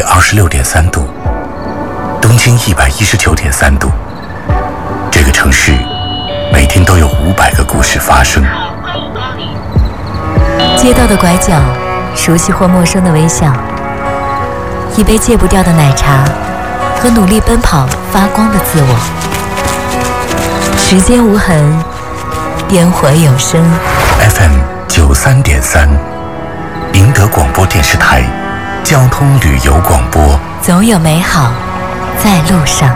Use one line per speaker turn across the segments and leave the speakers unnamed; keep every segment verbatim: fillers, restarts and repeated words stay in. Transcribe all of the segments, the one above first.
二十六点三度，东经一百一十九点三度。这个城市每天都有五百个故事发生。
街道的拐角，熟悉或陌生的微笑，一杯戒不掉的奶茶和努力奔跑发光的自我。时间无痕，烟火有声。
F M 九三点三，宁德广播电视台交通旅游广播，
总有美好在路上。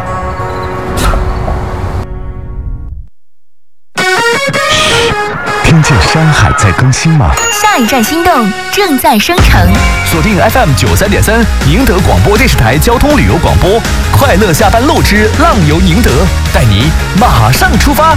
听见山海在更新吗？
下一站心动正在生成。
锁定 F M 九三点三，宁德广播电视台交通旅游广播，快乐下班路之浪游宁德，带你马上出发。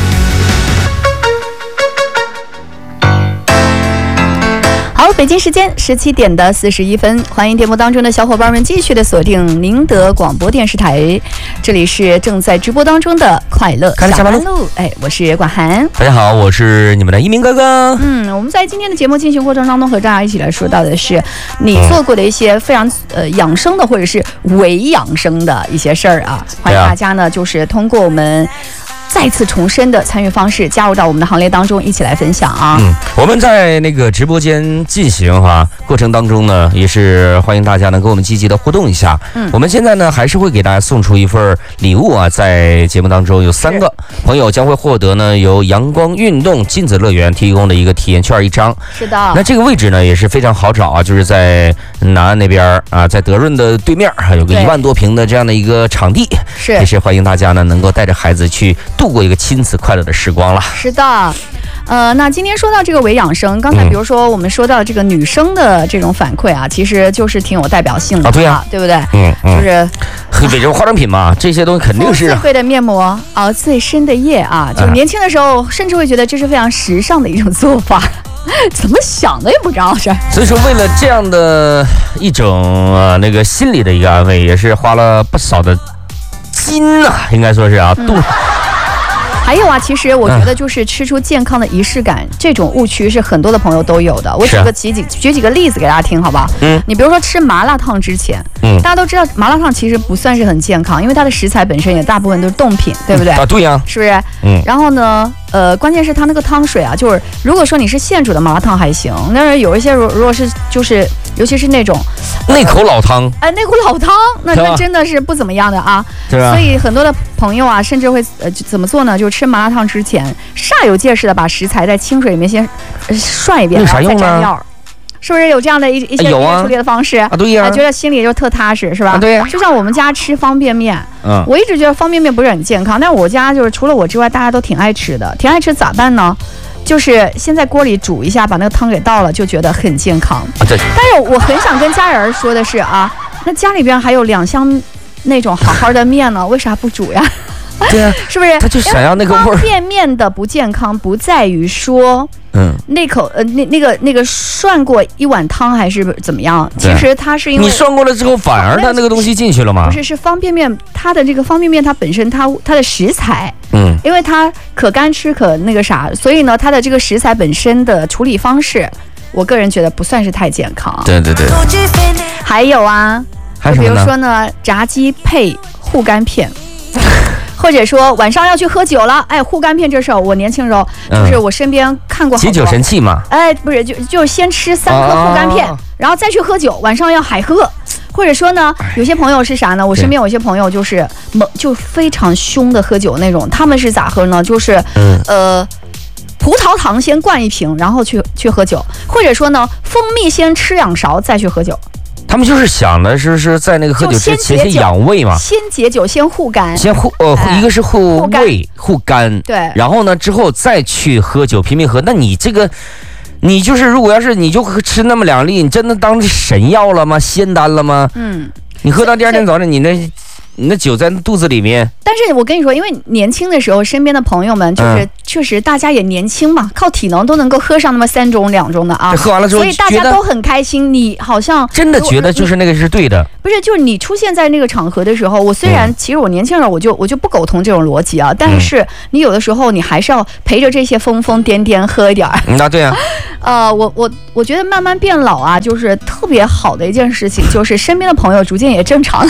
好，北京时间十七点的四十一分，欢迎电波当中的小伙伴们继续的锁定宁德广播电视台，这里是正在直播当中的快乐下班路。哎，我是管涵。
大家好，我是你们的一鸣哥哥。
嗯，我们在今天的节目进行过程当中，和大家一起来说到的是你做过的一些非常呃养生的或者是伪养生的一些事儿啊。欢迎大家呢，就是通过我们再次重申的参与方式加入到我们的行列当中，一起来分享啊。
嗯，我们在那个直播间进行哈、啊、过程当中呢，也是欢迎大家能跟我们积极的互动一下。嗯，我们现在呢还是会给大家送出一份礼物啊，在节目当中有三个朋友将会获得呢由阳光运动亲子乐园提供的一个体验券一张。
是的。
那这个位置呢也是非常好找啊，就是在南岸那边啊，在德润的对面，还有个一万多平的这样的一个场地，
是
也是欢迎大家呢能够带着孩子去度过一个亲子快乐的时光了。
是的。呃，那今天说到这个伪养生，刚才比如说我们说到这个女生的这种反馈啊，嗯、其实就是挺有代表性的啊，
对呀、啊，
对不对？
嗯，嗯
就是
伪装化妆品嘛，这些东西肯定是
最贵的面膜，熬最深的夜啊，就年轻的时候甚至会觉得这是非常时尚的一种做法。怎么想的也不知道是。
所以说，为了这样的一种呃那个心理的一个安慰，也是花了不少的金呐、啊，应该说是啊，度。嗯
还有啊，其实我觉得就是吃出健康的仪式感，嗯、这种误区是很多的朋友都有的。我举个举几举几个例子给大家听，好不好？嗯，你比如说吃麻辣烫之前，嗯，大家都知道麻辣烫其实不算是很健康，因为它的食材本身也大部分都是冻品，对不对？
啊，对呀、啊，
是不是？嗯。然后呢，呃，关键是它那个汤水啊，就是如果说你是现煮的麻辣烫还行，但是有一些如如果是就是尤其是那种
那口老汤，
哎、呃，那口老汤，那那真的是不怎么样的啊。
对吧？
所以很多的朋友啊，甚至会呃怎么做呢？就是吃麻辣烫之前，煞有介事的把食材在清水里面先、呃、涮一遍，然后再蘸料，是不是有这样的一一些处理的方式？
啊，对呀、啊，
觉得心里就特踏实，是吧？
啊、对呀、啊。
就像我们家吃方便面，嗯，我一直觉得方便面不是很健康，但是我家就是除了我之外，大家都挺爱吃的，挺爱吃咋办呢？就是先在锅里煮一下，把那个汤给倒了，就觉得很健康。啊、但是我很想跟家人说的是啊，那家里边还有两箱那种好好的面呢，为啥不煮呀？
对啊，
是不是？
他就想要那个味儿。
方便面的不健康不在于说，嗯，那口呃那那个那个涮过一碗汤还是怎么样？其实它是因为
你涮过了之后，反而它那个东西进去了吗？
不是，是方便面，它的这个方便面它本身它它的食材，嗯，因为它可干吃可那个啥，所以呢，它的这个食材本身的处理方式，我个人觉得不算是太健康。
对对对。
还有啊，
还有
比如说呢，炸鸡配护肝片。或者说晚上要去喝酒了，哎，护肝片这事儿，我年轻时候就是我身边看过好多。
解酒神器嘛。
哎，不是，就就先吃三颗护肝片，啊、然后再去喝酒，晚上要海喝。或者说呢，有些朋友是啥呢？我身边有些朋友就是猛，就非常凶的喝酒那种。他们是咋喝呢？就是、嗯、呃，葡萄糖先灌一瓶，然后去去喝酒，或者说呢，蜂蜜先吃两勺再去喝酒。
他们就是想的是是在那个喝酒之前先养胃嘛，
先解酒，先护肝，
先护呃、哎、一个是护胃护肝，
对，
然后呢之后再去喝酒拼命喝。那你这个，你就是如果要是你就吃那么两粒，你真的当神药了吗？仙丹了吗？嗯，你喝到第二天早上，你那你那酒在肚子里面。
但是我跟你说，因为年轻的时候，身边的朋友们就是、嗯、确实大家也年轻嘛，靠体能都能够喝上那么三盅两盅的啊。
喝完了之后，
所以大家都很开心。你好像
真的觉得就是那个是对的，
不是？就是你出现在那个场合的时候，我虽然、嗯、其实我年轻人我就我就不苟同这种逻辑啊，但是你有的时候你还是要陪着这些疯疯癫癫喝一点儿。
那、嗯、对啊。
呃，我我我觉得慢慢变老啊，就是特别好的一件事情，就是身边的朋友逐渐也正常。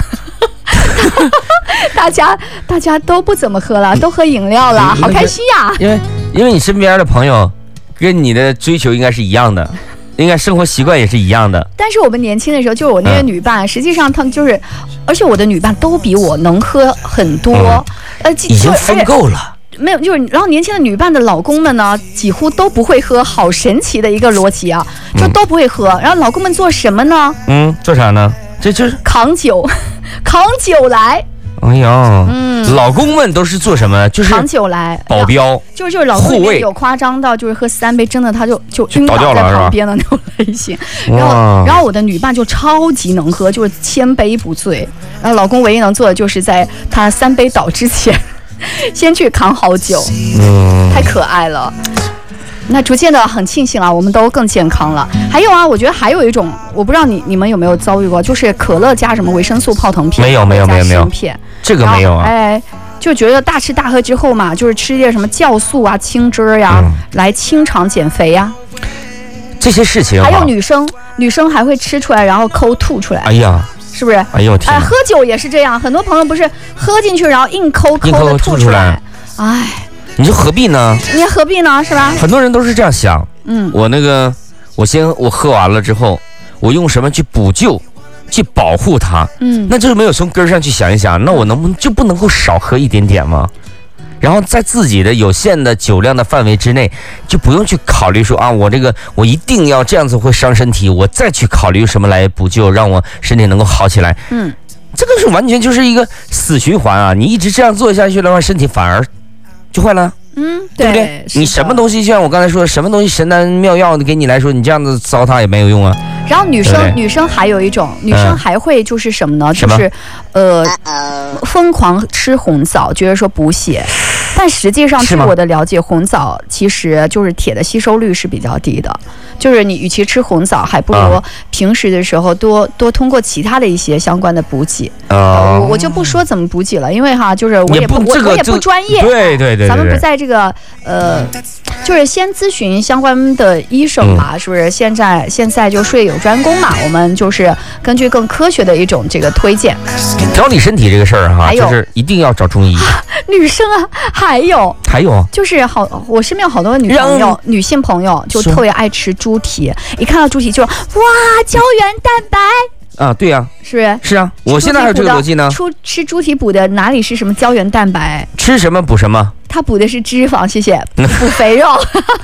大家大家都不怎么喝了，都喝饮料了，好开心呀！
因为因为你身边的朋友跟你的追求应该是一样的，应该生活习惯也是一样的。
但是我们年轻的时候，就是我那些女伴，嗯、实际上她们就是，而且我的女伴都比我能喝很多，嗯、
呃，已经分够了。
没有，就是然后年轻的女伴的老公们呢，几乎都不会喝，好神奇的一个逻辑啊，就都不会喝。嗯、然后老公们做什么呢？
嗯，做啥呢？这就是
扛酒，扛酒来。
哎呀，嗯，老公们都是做什么？就是
扛酒来，
保镖，
就是就是老公里面有夸张到就是喝三杯，真的他就就晕倒在旁边的那种类型。然后然后我的女伴就超级能喝，就是千杯不醉。然后老公唯一能做的就是在他三杯倒之前，先去扛好酒，嗯，太可爱了。那逐渐的很庆幸啊，我们都更健康了。还有啊，我觉得还有一种，我不知道你你们有没有遭遇过，就是可乐加什么维生素泡腾片，
没有没有没有没有
片，
这个没有啊。
哎，就觉得大吃大喝之后嘛，就是吃一些什么酵素啊、青汁呀、嗯，来清肠减肥呀、啊。
这些事情、啊，
还有女生，女生还会吃出来，然后抠吐出来。
哎呀，
是不是？
哎呦天！
哎，喝酒也是这样，很多朋友不是喝进去，然后硬抠抠的吐出来。哎。
你说何必呢？
你何必呢？是吧？
很多人都是这样想。嗯，我那个，我先我喝完了之后，我用什么去补救，去保护它？嗯，那就是没有从根上去想一想，那我能不能就不能够少喝一点点吗？然后在自己的有限的酒量的范围之内，就不用去考虑说啊，我这个我一定要这样子会伤身体，我再去考虑什么来补救，让我身体能够好起来。嗯，这个是完全就是一个死循环啊！你一直这样做下去的话，身体反而就坏了。嗯，对不对？你什么东西，就像我刚才说的，什么东西神丹妙药给你来说，你这样子糟蹋也没有用啊。
然后女生，对对女生还有一种，女生还会就是什么呢？嗯、就是，呃，疯狂吃红枣，觉得说补血。但实际上，据我的了解，红枣其实就是铁的吸收率是比较低的。就是你与其吃红枣，还不如平时的时候多多通过其他的一些相关的补给。呃，我我就不说怎么补给了，因为哈，就是我也不我我也不专业。
对对 对, 对，
咱们不在这个呃，就是先咨询相关的医生嘛，嗯、是不是？现在现在就术业有专攻嘛，我们就是根据更科学的一种这个推荐。
调理身体这个事儿哈，就是一定要找中医。
女生啊，还有
还有，
就是好，我身边有好多女朋友、女性朋友就特别爱吃猪蹄，一看到猪蹄就哇，胶原蛋白
啊，对呀、啊，
是不是？
是啊，我现在还有这个逻辑呢。
出吃猪蹄补的哪里是什么胶原蛋白？
吃什么补什么？
它补的是脂肪，谢谢，补肥肉。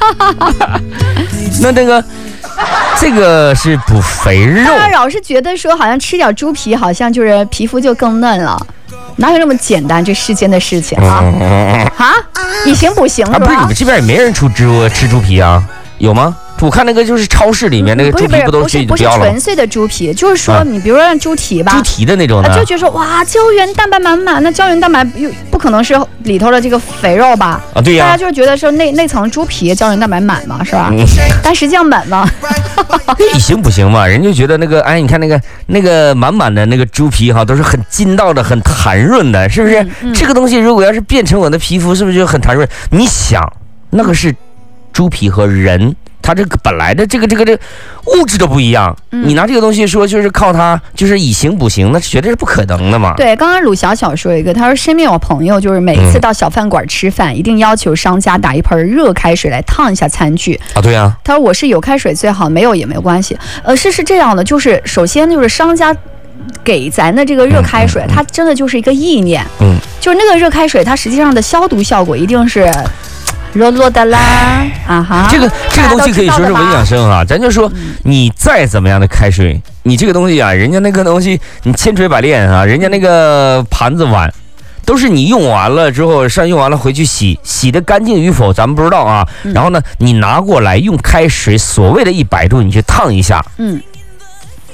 那那个。这个是补肥肉，
大家老是觉得说好像吃点猪皮好像就是皮肤就更嫩了，哪有那么简单这世间的事情啊？嗯、啊，以形补形是吧？
啊，不是，你们这边也没人出猪吃猪皮啊？有吗？我看那个就是超市里面那个猪皮不都去
不是纯粹的猪皮，就是说你比如说让猪蹄吧，
猪蹄的那种的，
就觉得说哇胶原蛋白满满，那胶原蛋白又不可能是里头的这个肥肉吧？
啊对呀，
大家就是觉得说那那层猪皮胶原蛋白满嘛，是吧？嗯、但实际上满吗？
以形补形嘛，人就觉得那个哎，你看那个那个满满的那个猪皮哈，都是很筋道的、很弹润的，是不是？嗯嗯、这个东西如果要是变成我的皮肤，是不是就很弹润？你想，那个是猪皮和人。它这个本来的这个这个这个物质都不一样，嗯、你拿这个东西说就是靠它就是以形补形，那绝对是不可能的嘛。
对，刚刚鲁小小说一个，他说身边有朋友就是每次到小饭馆吃饭，嗯、一定要求商家打一盆热开水来烫一下餐具
啊。对呀、啊，
他说我是有开水最好，没有也没有关系。呃，是是这样的，就是首先就是商家给咱的这个热开水，嗯嗯嗯、它真的就是一个意念，嗯，就是那个热开水，它实际上的消毒效果一定是。弱弱的啦，啊哈！
这个这个东西可以说是伪养生啊，咱就说你再怎么样的开水，你这个东西啊，人家那个东西你千锤百炼啊，人家那个盘子碗都是你用完了之后上用完了回去洗，洗的干净与否咱们不知道啊。嗯、然后呢，你拿过来用开水，所谓的一百度你去烫一下，嗯。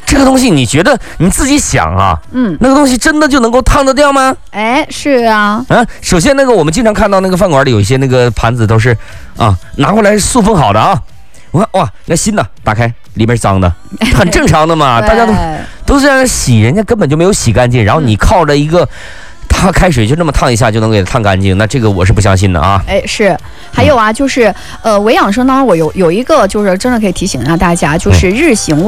这个东西你觉得你自己想啊，
嗯，
那个东西真的就能够烫得掉吗？
哎，是啊，
啊，首先那个我们经常看到那个饭馆里有一些那个盘子都是啊拿过来塑封好的啊，我看哇，那新的打开里边脏的，很正常的嘛，大家都都是在那洗，人家根本就没有洗干净，然后你靠着一个。它开水就这么烫一下就能给它烫干净，那这个我是不相信的啊！
哎，是，还有啊，就是呃，维养生当中我有有一个就是真的可以提醒一下大家，就是日行